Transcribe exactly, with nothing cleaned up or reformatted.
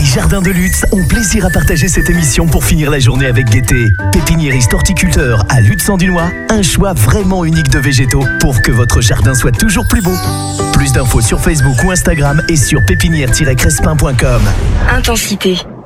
Jardins de Lutz ont plaisir à partager cette émission pour finir la journée avec gaieté. Pépiniériste horticulteur à Lutz-en-Dunois, un choix vraiment unique de végétaux pour que votre jardin soit toujours plus beau. Plus d'infos sur Facebook ou Instagram et sur pépinière tiret crespin point com. Intensité.